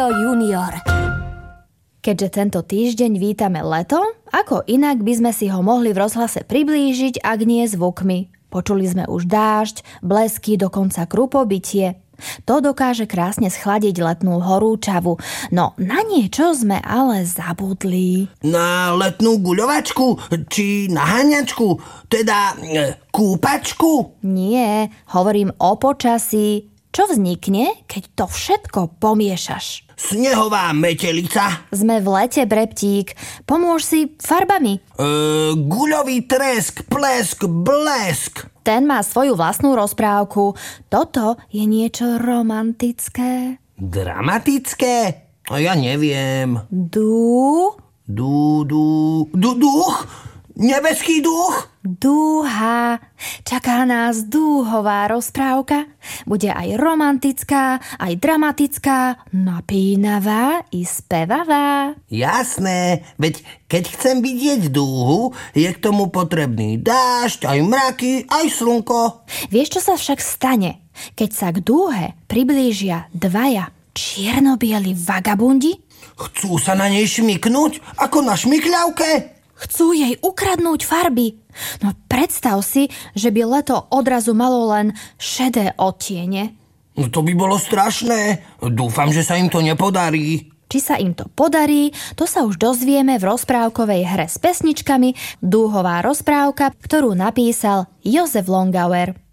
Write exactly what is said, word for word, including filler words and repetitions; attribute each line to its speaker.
Speaker 1: Leo junior.
Speaker 2: Keďže tento týždeň vítame leto, ako inak by sme si ho mohli v rozhlase priblížiť, ak nie zvukmi. Počuli sme už dážď, blesky, dokonca krupobytie. To dokáže krásne schladiť letnú horúčavu. No na niečo sme ale zabudli.
Speaker 3: Na letnú guľovačku? Či na haňačku? Teda e, kúpačku?
Speaker 2: Nie, hovorím o počasí. Čo vznikne, keď to všetko pomiešaš?
Speaker 3: Snehová metelica?
Speaker 2: Sme v lete, Breptík. Pomôž si farbami.
Speaker 3: E, guľový tresk, plesk, blesk.
Speaker 2: Ten má svoju vlastnú rozprávku. Toto je niečo romantické.
Speaker 3: Dramatické? A ja neviem.
Speaker 2: Dú?
Speaker 3: Dú, dú, dú, duch? Nebeský duch?
Speaker 2: Dúha. Čaká nás dúhová rozprávka. Bude aj romantická, aj dramatická, napínavá i spevavá.
Speaker 3: Jasné, veď keď chcem vidieť dúhu, je k tomu potrebný dážď, aj mraky, aj slnko.
Speaker 2: Vieš, čo sa však stane, keď sa k dúhe priblížia dvaja čierno-bieli vagabundi?
Speaker 3: Chcú sa na nej šmyknúť, ako na šmykľavke?
Speaker 2: Chcú jej ukradnúť farby. No predstav si, že by leto odrazu malo len šedé odtiene.
Speaker 3: No to by bolo strašné. Dúfam, že sa im to nepodarí.
Speaker 2: Či sa im to podarí, to sa už dozvieme v rozprávkovej hre s pesničkami Dúhová rozprávka, ktorú napísal Jozef Longauer.